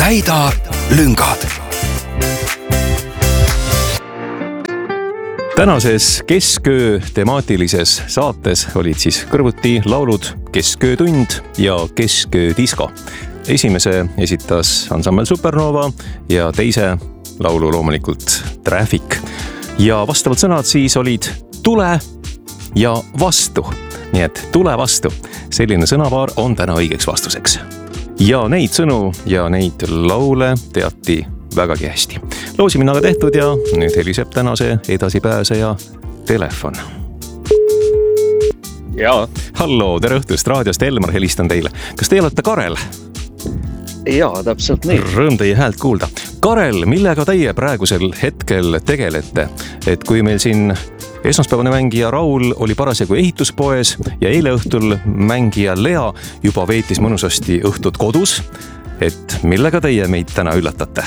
täida lüngad. Tänases kesköö temaatilises saates olid siis kõrvuti laulud Kesköötund ja Kesköödisko. Esimese esitas ansambel Supernova ja teise laulu loomulikult Traffic. Ja vastavad sõnad siis olid tule ja vastu. Nii et tule vastu. Selline sõnapaar on täna õigeks vastuseks. Ja neid sõnu ja neid laule teati vägagi hästi. Loosiminnaga tehtud ja nüüd heliseb tänase edasipääseja telefon. Jaa. Hallo, tere õhtust, raadiost Elmar helistan teile. Kas te olete Karel? Jaa, täpselt nii. Rõõm teie häält kuulda. Karel, millega teie praegusel hetkel tegelete? Et kui meil siin esmaspäevane mängija Raul oli parasjagu ehituspoes ja eile õhtul mängija Lea juba veetis mõnusasti õhtut kodus, et millega teie meid täna üllatate?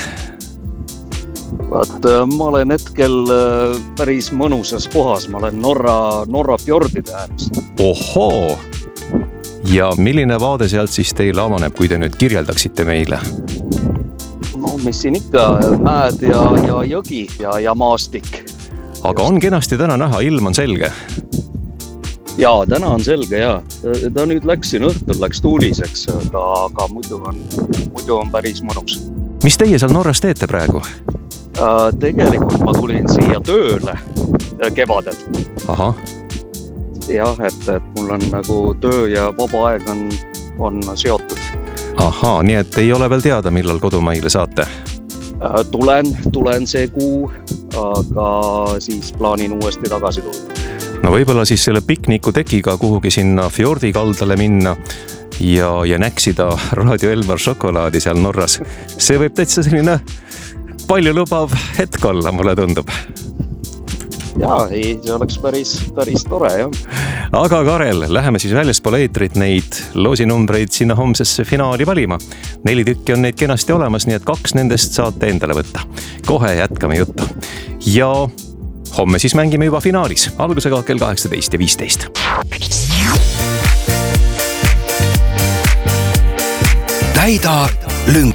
Vaat, ma olen hetkel päris mõnusas kohas. Ma olen Norra fjordide ääres. Ohoo! Ja milline vaade sealt siis teile avaneb, kui te nüüd kirjeldaksite meile? No, mis siin ikka, mäed ja jõgi ja maastik. Aga on kenasti täna näha, ilm on selge? Jaa, täna on selge, jaa. Ta nüüd läks tuuliseks, aga muidu on päris mõnus. Mis teie seal Norras teete praegu? Tegelikult ma tulin siia tööle kevadel. Aha. Jah, et mul on nagu töö ja vaba aeg on seotud. Ahaa, nii et ei ole veel teada, millal kodumaile saate? Tulen see kuu, aga siis plaanin uuesti tagasi tulla. No võib-olla siis selle pikniku tekiga kuhugi sinna fjordi kaldale minna ja näksida Raadio Elmar šokolaadi seal Norras. See võib täitsa selline palju lubav hetk olla, mulle tundub. Jaa, see oleks päris tore, jah. Aga Karel, läheme siis väljaspool eetrit neid loosinumbreid sinna homsesse finaali valima. 4 tükki on neid kenasti olemas, nii et 2 nendest saate endale võtta. Kohe jätkame juttu. Ja homme siis mängime juba finaalis, algusega kell 18:15. Täida lüngad.